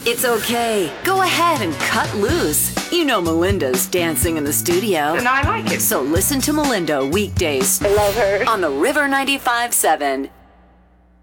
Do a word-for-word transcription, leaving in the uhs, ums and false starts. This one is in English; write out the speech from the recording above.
It's okay. Go ahead and cut loose. You know Melinda's dancing in the studio. And I like it. So listen to Melinda weekdays. I love her. On the River ninety-five seven.